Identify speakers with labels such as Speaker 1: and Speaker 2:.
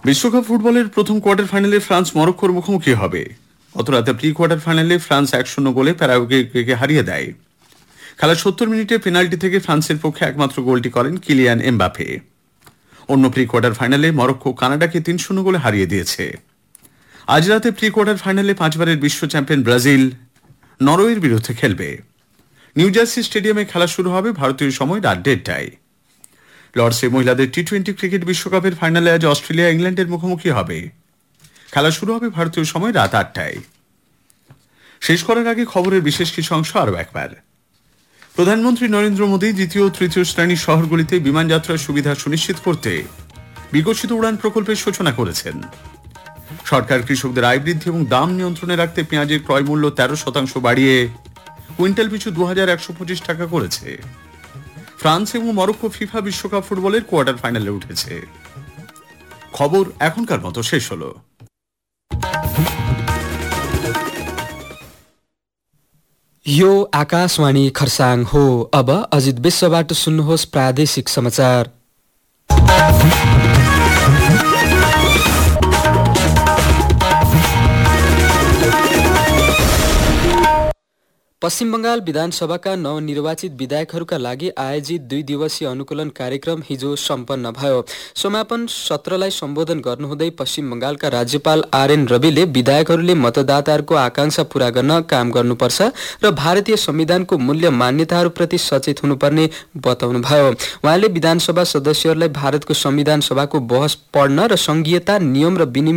Speaker 1: বিশ্বকাপ ফুটবলের প্রথম কোয়ার্টার ফাইনালে ফ্রান্স মরক্কোর মুখোমুখি হবে। গত রাতে প্রি কোয়ার্টার ফাইনালে ফ্রান্স 1-0 গোলে প্যারাগুয়েকে হারিয়ে দেয়। খেলার 70 মিনিটে পেনাল্টি থেকে ফ্রান্সের পক্ষে একমাত্র গোলটি করেন কিলিয়ান এমবাপে। অন্য প্রি কোয়ার্টার ফাইনালে মরক্কো কানাডাকে 3-0 গোলে হারিয়ে দিয়েছে। আজ রাতে প্রি কোয়ার্টার ফাইনালে 5 বারের বিশ্ব চ্যাম্পিয়ন ব্রাজিল নরওয়ের বিরুদ্ধে খেলবে। নিউ জার্সি স্টেডিয়ামে খেলা শুরু হবে ভারতীয় সময় রাত 1:30টায়। লর্ডসে মহিলাদের টি-20 ক্রিকেট বিশ্বকাপের ফাইনালে আজ অস্ট্রেলিয়া ইংল্যান্ডের মুখোমুখি হবে। খেলা শুরু হবে ভারতীয় সময় রাত 8টায়। শেষ করার আগে খবরের বিশেষ কিছু অংশ আরও একবার। প্রধানমন্ত্রী নরেন্দ্র মোদী দ্বিতীয় ও তৃতীয় শ্রেণীর শহরগুলিতে বিমান যাত্রার সুবিধা সুনিশ্চিত করতে বিকশিত উড়ান প্রকল্পের সূচনা করেছেন। সরকার কৃষকদের আয় বৃদ্ধি এবং দাম নিয়ন্ত্রণে রাখতে পেঁয়াজের ক্রয় মূল্য 13% বাড়িয়ে কুইন্টাল পিছু 2125 টাকা করেছে। ফ্রান্স এবং মরক্কো ফিফা বিশ্বকাপ ফুটবলের কোয়ার্টার ফাইনালে উঠেছে। খবর এখনকার মতো শেষ হলো।
Speaker 2: यो आकाशवाणी खरसाङ हो। अब अजित विश्वबाट सुन्नुहोस् प्रादेशिक समाचार। पश्चिम बंगाल विधानसभाका नवनिर्वाचित विधायकहरूका लागि आयोजित 2 दिवसीय अनुकूलन कार्यक्रम हिजो सम्पन्न भयो। समापन सत्रलाई सम्बोधन गर्नुहुँदै पश्चिम बंगालका राज्यपाल आरएन रविले विधायकहरूले मतदाताहरूको आकांक्षा पूरा गर्न काम गर्नुपर्छ र भारतीय संविधानको मूल्य मान्यताहरूप्रति सचेत हुनुपर्ने बताउनुभयो। उहाँले विधानसभा सदस्यहरूलाई भारतको संविधान सभाको बहस पढ्न र संघीयता नियम र विनिमय